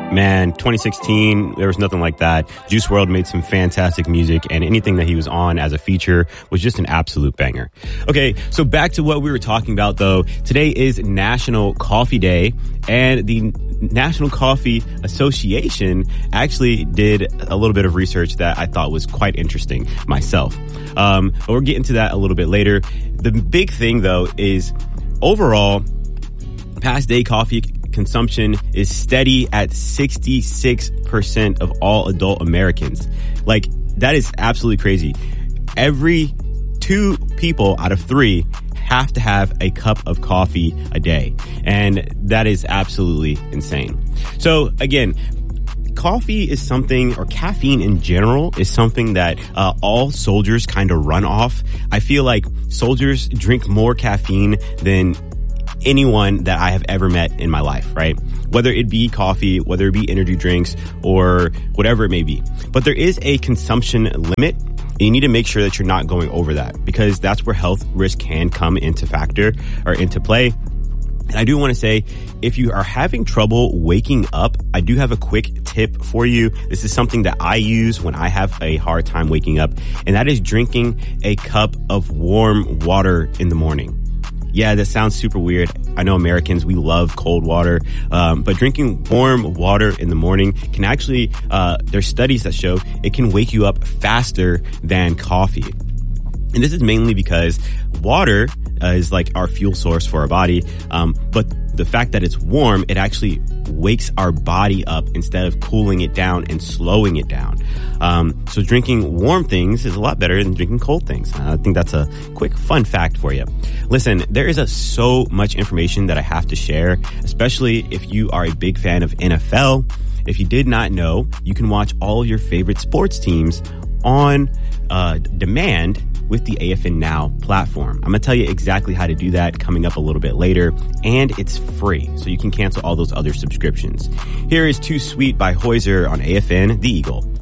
Man, 2016, there was nothing like that. Juice WRLD made some fantastic music, and anything that he was on as a feature was just an absolute banger. Okay, so back to what we were talking about, though. Today is National Coffee Day, and the National Coffee Association actually did a little bit of research that I thought was quite interesting myself. But we'll get into that a little bit later. The big thing, though, is overall, past day coffee consumption is steady at 66% of all adult Americans. Like, that is absolutely crazy. Every 2 people out of 3 have to have a cup of coffee a day. And that is absolutely insane. So again, coffee is something, or caffeine in general, is something that all soldiers kind of run off. I feel like soldiers drink more caffeine than anyone that I have ever met in my life, right? Whether it be coffee, whether it be energy drinks, or whatever it may be. But there is a consumption limit. And you need to make sure that you're not going over that, because that's where health risk can come into factor or into play. And I do want to say, if you are having trouble waking up, I do have a quick tip for you. This is something that I use when I have a hard time waking up, and that is drinking a cup of warm water in the morning. Yeah, that sounds super weird. I know Americans, we love cold water, but drinking warm water in the morning can actually, there's studies that show it can wake you up faster than coffee. And this is mainly because water is like our fuel source for our body. But the fact that it's warm, it actually wakes our body up instead of cooling it down and slowing it down. So drinking warm things is a lot better than drinking cold things. I think that's a quick fun fact for you. Listen, there is so much information that I have to share, especially if you are a big fan of NFL. If you did not know, you can watch all of your favorite sports teams on demand with the AFN Now platform. I'm going to tell you exactly how to do that coming up a little bit later, and it's free, so you can cancel all those other subscriptions. Here is Too Sweet by Hoyser on AFN, The Eagle.